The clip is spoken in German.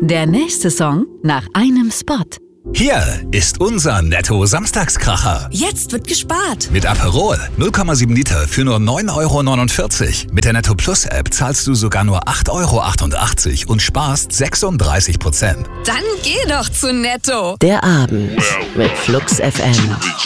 Der nächste Song nach einem Spot. Hier ist unser Netto-Samstagskracher. Jetzt wird gespart. Mit Aperol 0,7 Liter für nur 9,49 € Mit der Netto Plus App zahlst du sogar nur 8,88 € und sparst 36%. Dann geh doch zu Netto. Der Abend mit Flux FM.